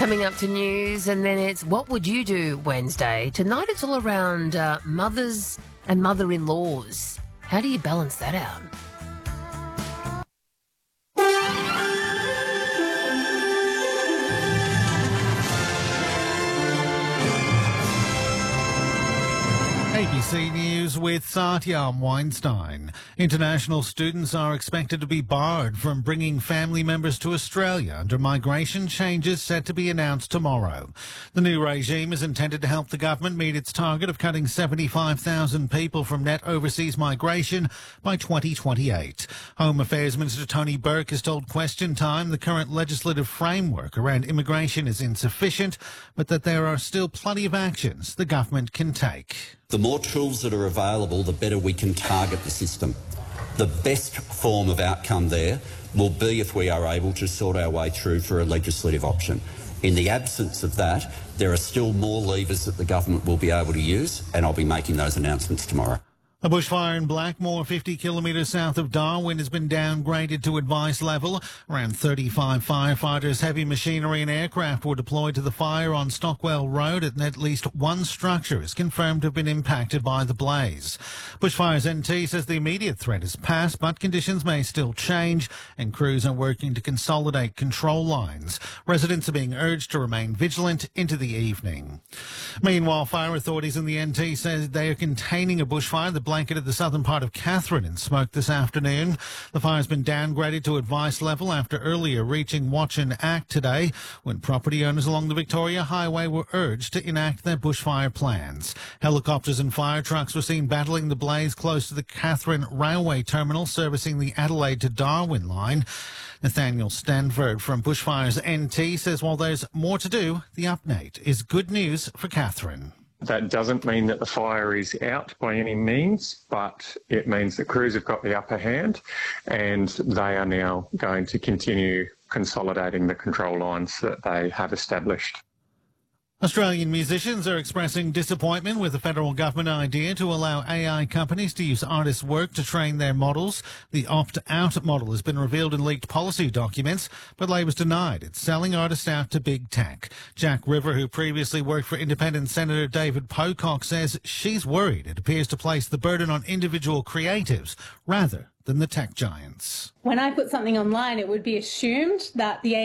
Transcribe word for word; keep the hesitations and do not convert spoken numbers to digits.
Coming up to news, and then it's What Would You Do Wednesday. Tonight it's all around uh, mothers and mother-in-laws. How do you balance that out? A B C News with Satyam Weinstein. International students are expected to be barred from bringing family members to Australia under migration changes set to be announced tomorrow. The new regime is intended to help the government meet its target of cutting seventy-five thousand people from net overseas migration by twenty twenty-eight. Home Affairs Minister Tony Burke has told Question Time the current legislative framework around immigration is insufficient, but that there are still plenty of actions the government can take. The more tools that are available, the better we can target the system. The best form of outcome there will be if we are able to sort our way through for a legislative option. In the absence of that, there are still more levers that the government will be able to use, and I'll be making those announcements tomorrow. A bushfire in Blackmore, fifty kilometres south of Darwin, has been downgraded to advice level. Around thirty-five firefighters, heavy machinery and aircraft were deployed to the fire on Stockwell Road, and at least one structure is confirmed to have been impacted by the blaze. Bushfires N T says the immediate threat has passed, but conditions may still change, and crews are working to consolidate control lines. Residents are being urged to remain vigilant into the evening. Meanwhile, fire authorities in the N T say they are containing a bushfire that blanketed the southern part of Katherine in smoke this afternoon. The fire's been downgraded to advice level after earlier reaching watch and act today, when property owners along the Victoria Highway were urged to enact their bushfire plans. Helicopters and fire trucks were seen battling the blaze close to the Katherine Railway Terminal servicing the Adelaide to Darwin line. Nathaniel Stanford from Bushfires N T says while there's more to do, the update is good news for Katherine. That doesn't mean that the fire is out by any means, but it means that crews have got the upper hand and they are now going to continue consolidating the control lines that they have established. Australian musicians are expressing disappointment with the federal government idea to allow A I companies to use artists' work to train their models. The opt-out model has been revealed in leaked policy documents, but Labor's denied it's selling artists out to big tech. Jack River, who previously worked for Independent Senator David Pocock, says she's worried it appears to place the burden on individual creatives rather than the tech giants. When I put something online, it would be assumed that the